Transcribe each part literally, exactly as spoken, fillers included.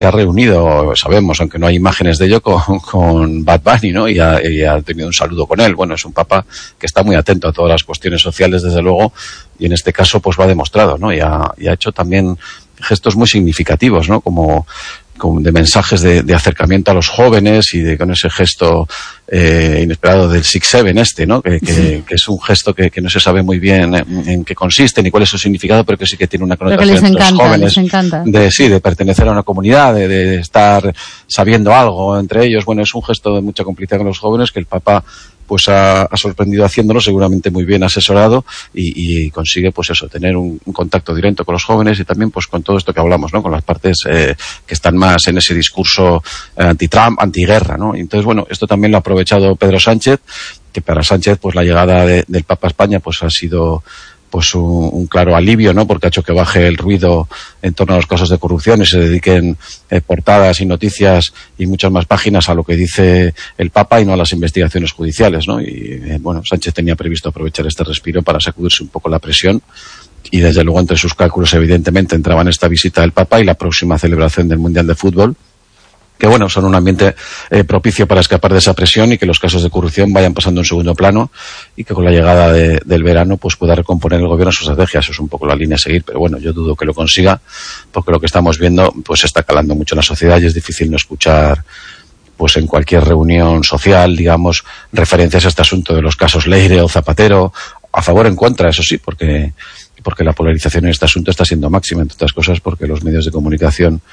ha reunido, sabemos, aunque no hay imágenes de ello, con, con Bad Bunny, ¿no? Y ha, y ha tenido un saludo con él. Bueno, es un papa que está muy atento a todas las cuestiones sociales, desde luego, y en este caso pues lo ha demostrado, ¿no? Y ha, y ha hecho también gestos muy significativos, ¿no? Como, como de mensajes de, de acercamiento a los jóvenes y de con ese gesto eh, inesperado del Six Seven este, ¿no? Que, que, sí. que es un gesto que, que no se sabe muy bien en, en qué consiste ni cuál es su significado, pero que sí que tiene una connotación entre los jóvenes de sí, de pertenecer a una comunidad, de, de estar sabiendo algo entre ellos. Bueno, es un gesto de mucha complicidad con los jóvenes que el Papa pues ha, ha sorprendido haciéndolo, seguramente muy bien asesorado, y, y consigue pues eso, tener un, un contacto directo con los jóvenes y también pues con todo esto que hablamos, ¿no? Con las partes eh, que están más en ese discurso eh, anti-Trump, antiguerra, ¿no? Y entonces, bueno, esto también lo ha aprovechado Pedro Sánchez, que para Sánchez pues la llegada de, del Papa a España pues ha sido pues un, un claro alivio, ¿no? Porque ha hecho que baje el ruido en torno a los casos de corrupción y se dediquen eh, portadas y noticias y muchas más páginas a lo que dice el Papa y no a las investigaciones judiciales, ¿no? Y eh, bueno, Sánchez tenía previsto aprovechar este respiro para sacudirse un poco la presión y desde luego entre sus cálculos evidentemente entraban esta visita del Papa y la próxima celebración del Mundial de Fútbol, que bueno, son un ambiente eh, propicio para escapar de esa presión y que los casos de corrupción vayan pasando en segundo plano y que con la llegada de, del verano pues pueda recomponer el gobierno su estrategia. Eso es un poco la línea a seguir, pero bueno, yo dudo que lo consiga porque lo que estamos viendo pues está calando mucho en la sociedad y es difícil no escuchar pues en cualquier reunión social, digamos, referencias a este asunto de los casos Leire o Zapatero, a favor o en contra, eso sí, porque, porque la polarización en este asunto está siendo máxima, entre otras cosas porque los medios de comunicación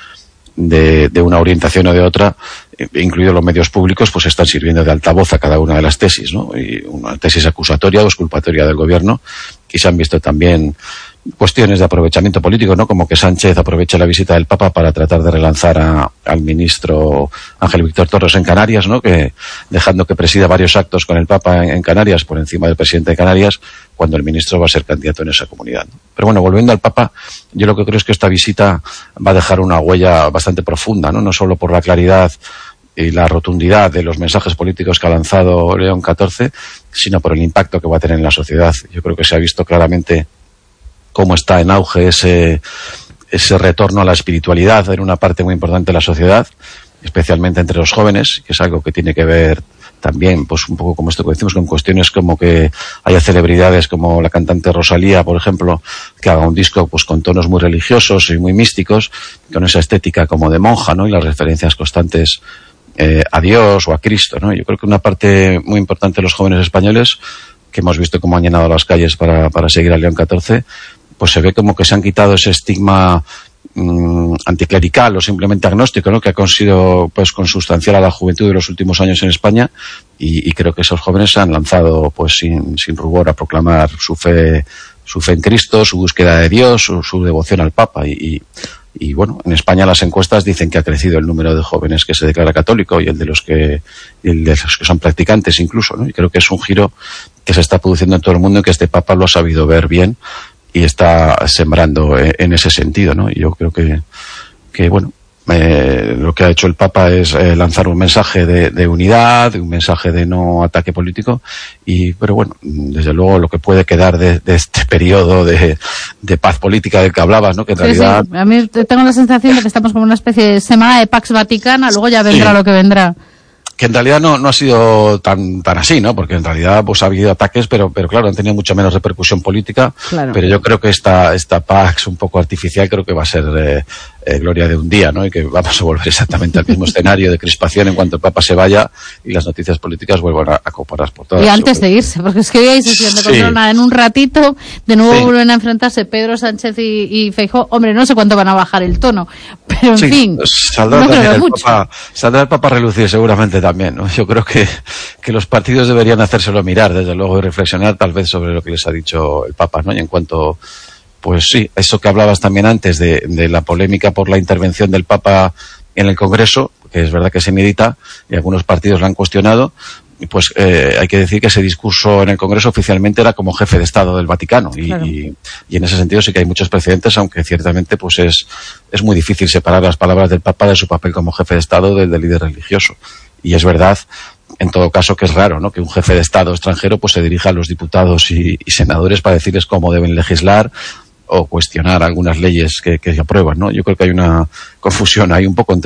De, de una orientación o de otra, incluidos los medios públicos, pues están sirviendo de altavoz a cada una de las tesis, ¿no? Y una tesis acusatoria o exculpatoria del gobierno, y se han visto también cuestiones de aprovechamiento político, ¿no? Como que Sánchez aprovecha la visita del Papa para tratar de relanzar a, al ministro Ángel Víctor Torres en Canarias, ¿no? Que dejando que presida varios actos con el Papa en, en Canarias por encima del presidente de Canarias, cuando el ministro va a ser candidato en esa comunidad, ¿no? Pero bueno, volviendo al Papa, yo lo que creo es que esta visita va a dejar una huella bastante profunda, ¿no? No solo por la claridad y la rotundidad de los mensajes políticos que ha lanzado León catorce, sino por el impacto que va a tener en la sociedad. Yo creo que se ha visto claramente cómo está en auge ese, ese retorno a la espiritualidad en una parte muy importante de la sociedad, especialmente entre los jóvenes, que es algo que tiene que ver también, pues un poco como esto que decimos, con cuestiones como que haya celebridades como la cantante Rosalía, por ejemplo, que haga un disco pues con tonos muy religiosos y muy místicos, con esa estética como de monja, ¿no? Y las referencias constantes eh, a Dios o a Cristo, ¿no? Yo creo que una parte muy importante de los jóvenes españoles, que hemos visto cómo han llenado las calles para, para seguir a León catorce, pues se ve como que se han quitado ese estigma mmm, anticlerical o simplemente agnóstico, ¿no? Que ha conseguido pues consustanciar a la juventud de los últimos años en España, y, y creo que esos jóvenes se han lanzado pues sin, sin rubor a proclamar su fe, su fe en Cristo, su búsqueda de Dios, su, su devoción al Papa, y, y, y bueno, en España las encuestas dicen que ha crecido el número de jóvenes que se declara católico y el de los que, y el de los que son practicantes incluso, ¿no? Y creo que es un giro que se está produciendo en todo el mundo y que este Papa lo ha sabido ver bien y está sembrando en ese sentido, ¿no? Y yo creo que, que bueno, eh, lo que ha hecho el Papa es eh, lanzar un mensaje de, de unidad, un mensaje de no ataque político, y pero bueno, desde luego lo que puede quedar de, de este periodo de, de paz política del que hablabas, ¿no? Que en sí, realidad... Sí. A mí tengo la sensación de que estamos como una especie de semana de Pax Vaticana, luego ya vendrá sí. lo que vendrá. Que en realidad no, no ha sido tan, tan así, ¿no? Porque en realidad pues ha habido ataques, pero, pero claro, han tenido mucha menos repercusión política. Claro. Pero yo creo que esta, esta Pax un poco artificial creo que va a ser eh, eh, gloria de un día, ¿no? Y que vamos a volver exactamente al mismo escenario de crispación en cuanto el Papa se vaya y las noticias políticas vuelvan a, a coparlas por todas. Y antes de irse, porque es que hoy hay sesión de control sí. en un ratito, de nuevo sí. vuelven a enfrentarse Pedro Sánchez y, y Feijóo. Hombre, no sé cuánto van a bajar el tono, pero en sí. fin. Saldrá, no también el mucho. Papa, saldrá el Papa a relucir seguramente también, ¿no? Yo creo que, que los partidos deberían hacérselo mirar, desde luego, y reflexionar tal vez sobre lo que les ha dicho el Papa, ¿no? Y en cuanto, pues sí, eso que hablabas también antes de, de la polémica por la intervención del Papa en el Congreso, que es verdad que es inédita y algunos partidos la han cuestionado, pues eh, hay que decir que ese discurso en el Congreso oficialmente era como jefe de Estado del Vaticano y, claro. y, y en ese sentido sí que hay muchos precedentes, aunque ciertamente pues es, es muy difícil separar las palabras del Papa de su papel como jefe de Estado del del líder religioso. Y es verdad, en todo caso, que es raro, ¿no? Que un jefe de Estado extranjero pues se dirija a los diputados y, y senadores para decirles cómo deben legislar o cuestionar algunas leyes que, que se aprueban, ¿no? Yo creo que hay una confusión ahí un poco entre